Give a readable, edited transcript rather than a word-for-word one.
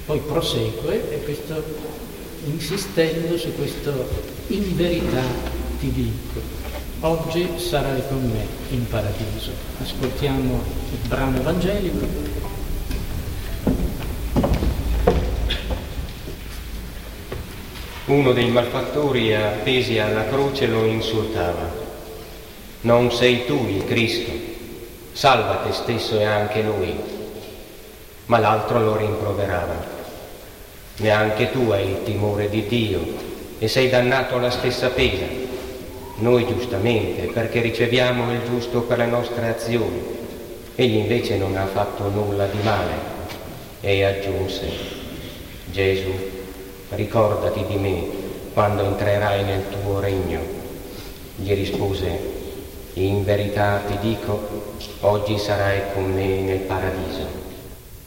Poi prosegue insistendo su questo in verità ti dico, oggi sarai con me in paradiso. Ascoltiamo il brano evangelico. Uno dei malfattori appesi alla croce lo insultava. Non sei tu il Cristo, salva te stesso e anche lui. Ma l'altro lo rimproverava. Neanche tu hai il timore di Dio e sei dannato alla stessa pena. Noi giustamente, perché riceviamo il giusto per le nostre azioni. Egli invece non ha fatto nulla di male. E aggiunse: Gesù, ricordati di me quando entrerai nel tuo regno. Gli rispose: in verità ti dico, oggi sarai con me nel paradiso.